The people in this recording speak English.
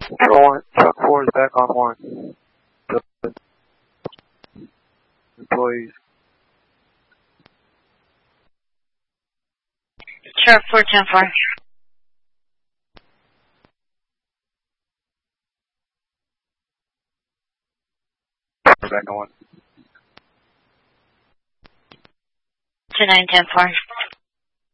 Truck 4 is back online. Employees. Truck 410-4. Back on. 2910-4.